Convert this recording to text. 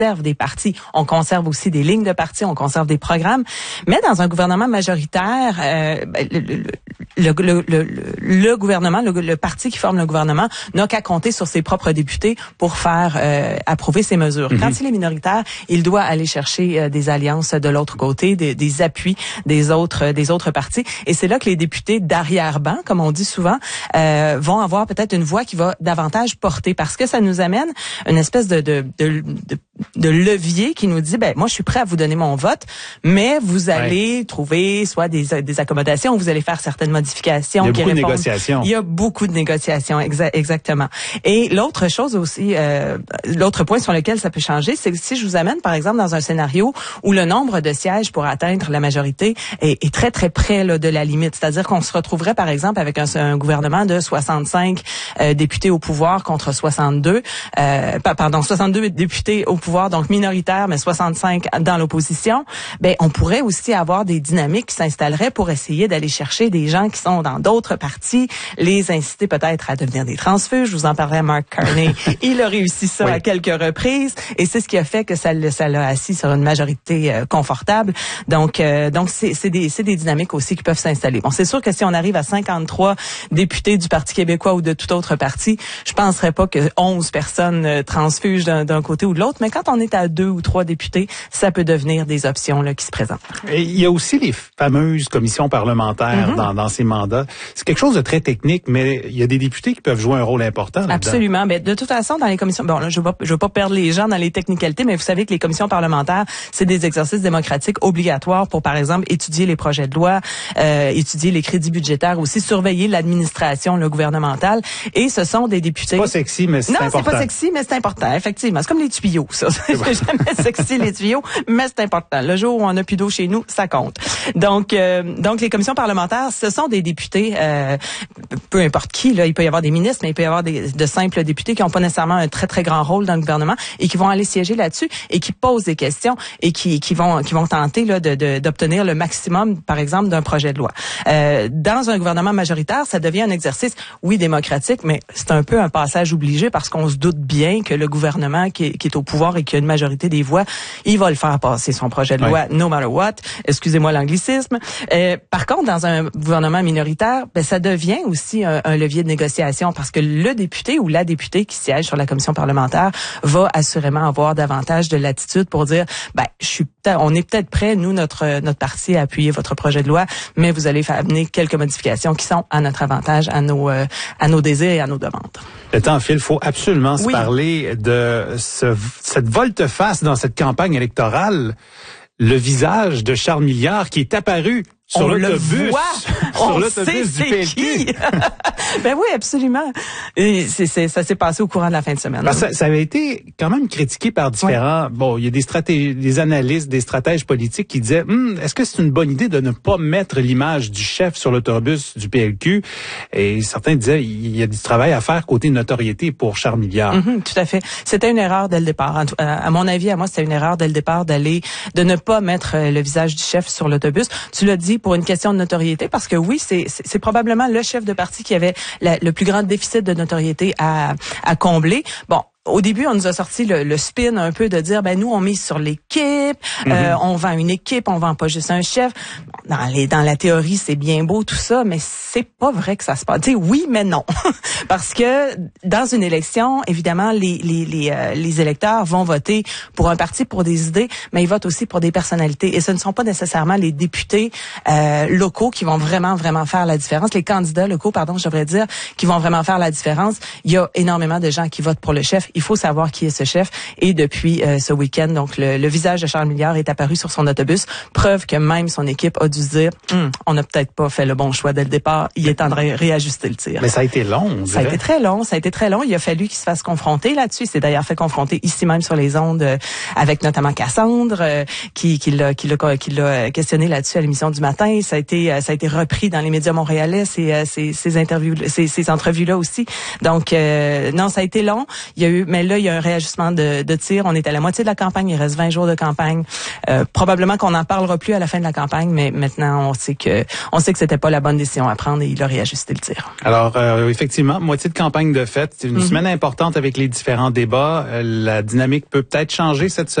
conserve des partis, on conserve aussi des lignes de partis, on conserve des programmes. Mais dans un gouvernement majoritaire, le gouvernement, le parti qui forme le gouvernement n'a qu'à compter sur ses propres députés pour faire approuver ces mesures. Quand il est minoritaire, il doit aller chercher des alliances de l'autre côté, des appuis des autres partis. Et c'est là que les députés d'arrière-ban, comme on dit souvent, vont avoir peut-être une voix qui va davantage porter, parce que ça nous amène une espèce de levier qui nous dit, moi je suis prêt à vous donner mon vote, mais vous allez trouver soit des accommodations, vous allez faire certaines modifications. Il y a beaucoup de négociations. Il y a beaucoup de négociations, exactement. Et l'autre chose aussi, l'autre point sur lequel ça peut changer, c'est que si je vous amène par exemple dans un scénario où le nombre de sièges pour atteindre la majorité est très très près là, de la limite, c'est-à-dire qu'on se retrouverait par exemple avec un gouvernement de 65 députés au pouvoir contre 62 députés au pouvoir, donc minoritaires, mais 65 dans l'opposition, on pourrait aussi avoir des dynamiques qui s'installeraient pour essayer d'aller chercher des gens qui sont dans d'autres partis, les inciter peut-être à devenir des transfuges. Je vous en parlais à Mark Carney. Il a réussi ça à quelques reprises, et c'est ce qui a fait que ça l'a assis sur une majorité confortable. Donc c'est des dynamiques aussi qui peuvent s'installer. Bon, c'est sûr que si on arrive à 53 députés du Parti québécois ou de tout autre parti, je penserais pas que 11 personnes transfugent d'un côté ou de l'autre, mais quand on est à 2 ou 3 députés, ça peut devenir des options là qui se présentent. Et il y a aussi les fameuses commissions parlementaires dans ces mandats. C'est quelque chose de très technique, mais il y a des députés qui peuvent jouer un rôle important là-dedans. Absolument. Mais de toute façon, dans les commissions, là, je veux pas perdre les gens dans les technicalités, mais vous savez que les commissions parlementaires, c'est des exercices démocratiques obligatoires pour, par exemple, étudier les projets de loi, étudier les crédits budgétaires, aussi surveiller l'administration gouvernementale. Et ce sont des députés. C'est pas sexy, mais c'est important. Non, c'est pas sexy, mais c'est important. Effectivement, c'est comme les tuyaux, ça. C'est jamais sexy les tuyaux, mais c'est important. Le jour où on n'a plus d'eau chez nous, ça compte. Donc les commissions parlementaires, ce sont des députés, peu importe qui. Là, il peut y avoir des ministres, mais il peut y avoir de simples députés qui n'ont pas nécessairement un très très grand rôle dans le gouvernement et qui vont aller siéger là-dessus et qui posent des questions et qui vont tenter là d'obtenir le maximum, par exemple, d'un projet de loi. Dans un gouvernement majoritaire, ça devient un exercice, oui, démocratique, mais c'est un peu un passage obligé parce qu'on se doute bien que le gouvernement qui est au pouvoir et qui a une majorité des voix, il va le faire passer son projet de loi, no matter what. Excusez-moi l'anglicisme. Par contre, dans un gouvernement minoritaire, ça devient aussi un levier de négociation parce que le député ou la députée qui siège sur la commission parlementaire va assurément avoir davantage de latitude pour dire, on est peut-être prêt, nous, notre parti, à appuyer votre projet de loi, mais vous allez amener quelques modifications qui sont à notre avantage, à nos désirs et à nos demandes. Le temps file, il faut absolument se parler de cette volte-face dans cette campagne électorale. Le visage de Charles Milliard qui est apparu sur l'autobus, sur l'autobus du PLQ. Oui, absolument. Et ça s'est passé au courant de la fin de semaine. Ça avait été quand même critiqué par différents. Bon, il y a des analystes, des stratèges politiques qui disaient est-ce que c'est une bonne idée de ne pas mettre l'image du chef sur l'autobus du PLQ? Et certains disaient il y a du travail à faire côté notoriété pour Charles Milliard. Tout à fait. C'était une erreur dès le départ. À mon avis, c'était une erreur dès le départ de ne pas mettre le visage du chef sur l'autobus. Tu l'as dit, pour une question de notoriété, parce que oui, c'est probablement le chef de parti qui avait le plus grand déficit de notoriété à combler. Bon, au début, on nous a sorti le spin un peu de dire, nous, on mise sur l'équipe, on vend une équipe, on vend pas juste un chef. Dans la théorie, c'est bien beau tout ça, mais c'est pas vrai que ça se passe. Tu sais, oui, mais non. Parce que dans une élection, évidemment, les électeurs vont voter pour un parti, pour des idées, mais ils votent aussi pour des personnalités. Et ce ne sont pas nécessairement les députés locaux qui vont vraiment, vraiment faire la différence. Les candidats locaux, je devrais dire, qui vont vraiment faire la différence. Il y a énormément de gens qui votent pour le chef. Il faut savoir qui est ce chef. Et depuis ce week-end, donc le visage de Charles Milliard est apparu sur son autobus. Preuve que même son équipe a dû se dire, on n'a peut-être pas fait le bon choix dès le départ. Il est temps de réajuster le tir. Mais ça a été long. Ça a été très long. Il a fallu qu'il se fasse confronter là-dessus. Il s'est d'ailleurs fait confronter ici même sur les ondes avec notamment Cassandre qui l'a questionné là-dessus à l'émission du matin. Ça a été repris dans les médias montréalais ces entrevues là aussi. Donc non, ça a été long. Il y a eu lieu. Mais là, il y a un réajustement de tir. On est à la moitié de la campagne. Il reste 20 jours de campagne. Probablement qu'on n'en parlera plus à la fin de la campagne, mais maintenant, on sait que c'était pas la bonne décision à prendre et il a réajusté le tir. Alors, effectivement, moitié de campagne de fait. C'est une semaine importante avec les différents débats. La dynamique peut peut-être changer cette semaine.